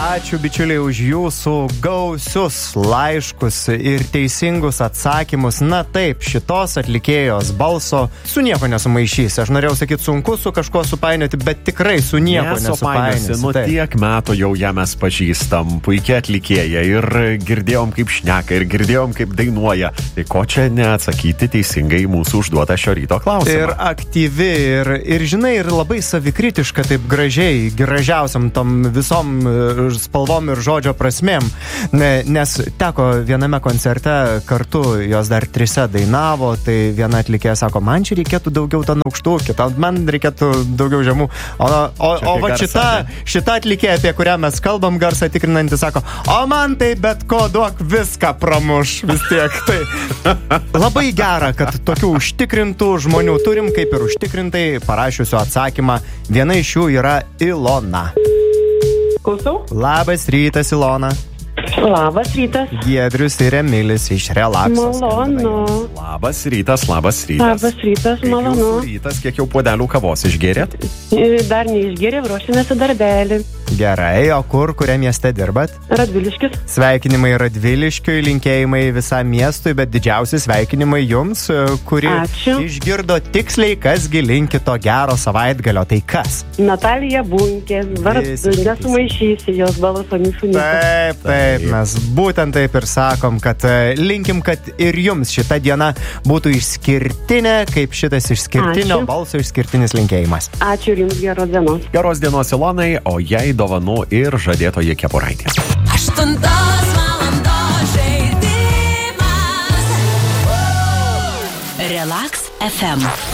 Ačiū, bičiuliai, už jūsų gausius laiškus ir teisingus atsakymus. Na taip, šitos atlikėjos balso su nieko nesumaišysi. Aš norėjau sakyti, sunku su kažko supainioti, bet tikrai su nieko nesupainiosi. Nu tiek metų jau ją mes pažįstam, puikia atlikėja ir girdėjom kaip šneka ir girdėjom kaip dainuoja. Tai ko čia neatsakyti teisingai mūsų užduotą šio ryto klausimą? Ir aktyvi, ir žinai, ir labai savikritiška, taip gražiai, gražiausiam tom visom spalvom ir žodžio prasmėm, nes teko viename koncerte kartu, jos dar 3 dainavo, tai viena atlikėja sako, man čia reikėtų daugiau ten aukštų, kita man reikėtų daugiau žemų, o va šita atlikėja, apie kurią mes kalbam, garsą tikrinantį, sako, o man tai bet ko duok viską pramuš vis tiek. Tai labai gera, kad tokių užtikrintų žmonių turim, kaip ir užtikrintai parašiusių atsakymą. Viena iš jų yra Ilona. Klausau. Labas rytas, Ilona. Labas rytas. Giedrius ir Emilis iš Relaksos. Malonu. Labas rytas. Labas rytas, malonu. Rytas, kiek jau puodelių kavos išgėrėt? Dar neišgėrėm, ruošiamės į darbelį. Gerai, o kuriam mieste dirbat? Radviliškis. Sveikinimai Radviliškiui, linkėjimai visam miestui, bet didžiausi sveikinimai jums, kuri išgirdo tiksliai, kasgi linki to gero savaitgalio. Tai kas? Natalija Bunkė, vardu, nesumaišysi jos balso mūsų. Taip, mes būtent taip ir sakom, kad linkim, kad ir jums šita diena būtų išskirtinė, kaip šitas išskirtinio balso išskirtinis linkėjimas. Ačiū ir jums, geros dienos. Geros dienos, Ilonai, o jai dovanų ir žadėtoji kepuraitė. 8 valandos žaidimas. Relax FM.